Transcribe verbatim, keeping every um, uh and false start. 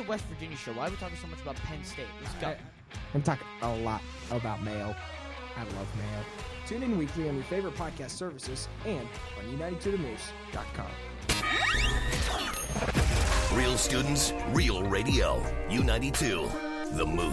West Virginia show. Why are we talking so much about Penn State? Let's go. I, I'm talking a lot about Mayo. I love Mayo. Tune in weekly on your favorite podcast services and on U ninety-two the moose dot com. Real students, real radio. U ninety-two, The Moose.